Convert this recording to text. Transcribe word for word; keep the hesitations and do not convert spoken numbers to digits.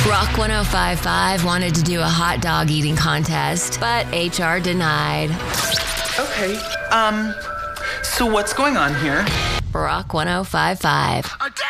Rock one oh five five wanted to do a hot dog eating contest, but H R denied. Okay, um, so what's going on here? Rock one oh five five.